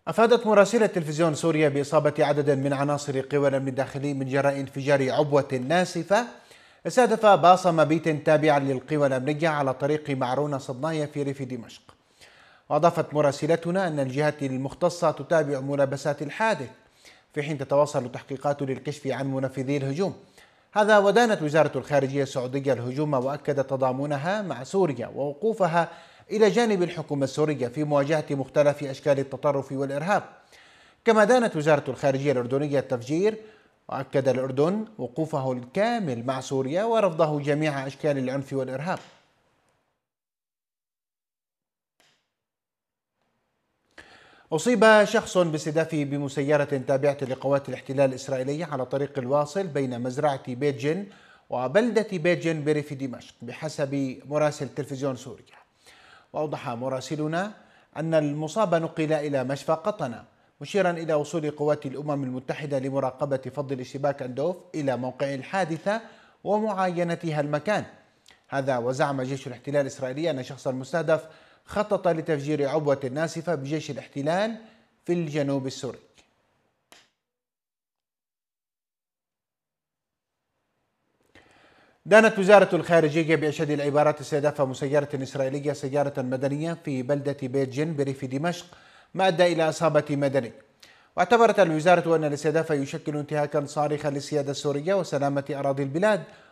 أفادت مراسلة تلفزيون سوريا بإصابة عدد من عناصر قوى الأمن الداخلي من جراء انفجار عبوة ناسفة استهدف باص مبيت تابعا للقوى الأمنية على طريق معرونة صدنايا في ريف دمشق. وأضافت مراسلتنا أن الجهات المختصة تتابع ملابسات الحادث في حين تتواصل التحقيقات للكشف عن منفذي الهجوم. هذا ودانت وزارة الخارجية السعودية الهجوم وأكدت تضامنها مع سوريا ووقوفها إلى جانب الحكومة السورية في مواجهة مختلف أشكال التطرف والإرهاب. كما دانت وزارة الخارجية الأردنية التفجير، وأكد الأردن وقوفه الكامل مع سوريا ورفضه جميع أشكال العنف والإرهاب. أصيب شخص باستهدافه بمسيرة تابعة لقوات الاحتلال الإسرائيلية على طريق الواصل بين مزرعة بيت جن وبلدة بيت جن بريف دمشق بحسب مراسل تلفزيون سوريا. وأوضح مراسلنا أن المصاب نقل إلى مشفى قطنة، مشيرا إلى وصول قوات الأمم المتحدة لمراقبة فض الاشتباك أندوف إلى موقع الحادثة ومعاينتها المكان. هذا وزعم جيش الاحتلال الإسرائيلي أن الشخص المستهدف خطط لتفجير عبوة ناسفة بجيش الاحتلال في الجنوب السوري. دانت وزارة الخارجية بأشد العبارات استهداف مسيرة إسرائيلية سيارة مدنية في بلدة بيت جن بريف دمشق ما أدى إلى إصابة مدني. واعتبرت الوزارة أن الاستهداف يشكل انتهاكا صارخا للسيادة السورية وسلامة أراضي البلاد